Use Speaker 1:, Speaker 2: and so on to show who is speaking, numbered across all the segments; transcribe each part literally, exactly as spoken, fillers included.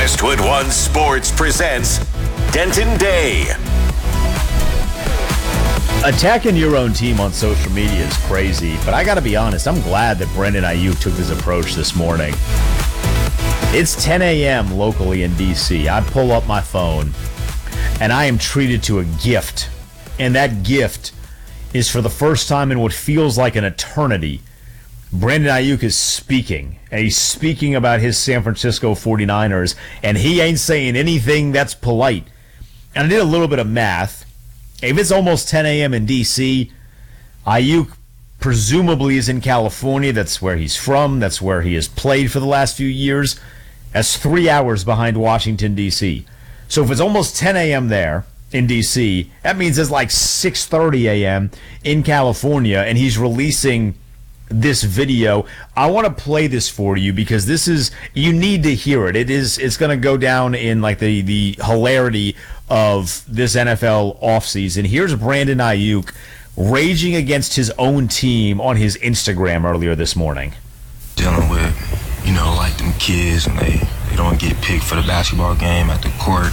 Speaker 1: Westwood One Sports presents Denton Day.
Speaker 2: Attacking your own team on social media is crazy, but I got to be honest, I'm glad that Brandon Aiyuk took this approach this morning. It's ten a.m. locally in D C. I pull up my phone, and I am treated to a gift, and that gift is for the first time in what feels like an eternity. Brandon Aiyuk is speaking, and he's speaking about his San Francisco forty-niners, and he ain't saying anything that's polite. And I did a little bit of math. If it's almost ten a.m. in D C, Aiyuk presumably is in California. That's where he's from. That's where he has played for the last few years. That's three hours behind Washington, D C. So if it's almost ten a.m. there in D C, that means it's like six thirty a.m. in California, and he's releasing this video. I want to play this for you because this is, you need to hear it. It is, it's going to go down in like the, the hilarity of this N F L offseason. Here's Brandon Aiyuk raging against his own team on his Instagram earlier this morning.
Speaker 3: Dealing with, you know, like them kids and they, they don't get picked for the basketball game at the court.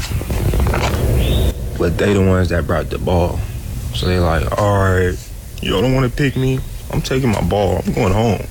Speaker 3: But they the ones that brought the ball. So they like, all right, y'all don't want to pick me? I'm taking my ball. I'm going home.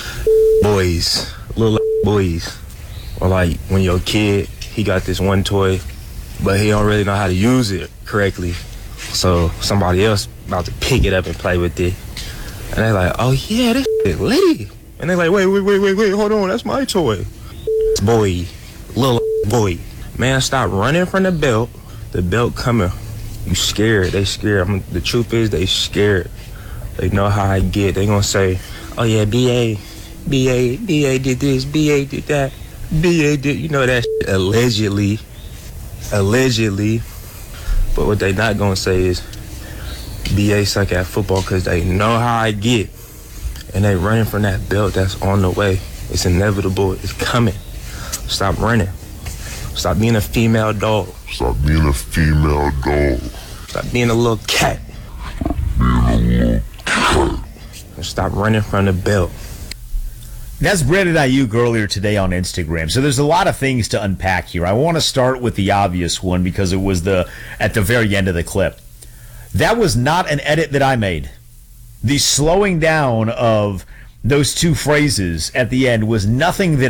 Speaker 3: Boys, little boys. Or like when your kid, he got this one toy, but he don't really know how to use it correctly. So somebody else about to pick it up and play with it. And they like, oh yeah, this is lit. And they like, wait, wait, wait, wait, wait, hold on, that's my toy. Boy, little boy. Man, stop running from the belt. The belt coming. You scared. They scared. I mean, the truth is they scared. They know how I get. They gonna say, oh yeah, B A, B A, B A did this, B A did that, B A did, you know that shit, allegedly, allegedly. But what they not gonna say is B A suck at football because they know how I get. And they running from that belt that's on the way. It's inevitable. It's coming. Stop running. Stop being a female dog.
Speaker 4: Stop being a female dog.
Speaker 3: Stop being a little cat.
Speaker 4: Being a little cat.
Speaker 3: And stop running from the belt.
Speaker 2: That's Brandon Aiyuk earlier today on Instagram. So there's a lot of things to unpack here. I want to start with the obvious one because it was the at the very end of the clip. That was not an edit that I made. The slowing down of those two phrases at the end was nothing that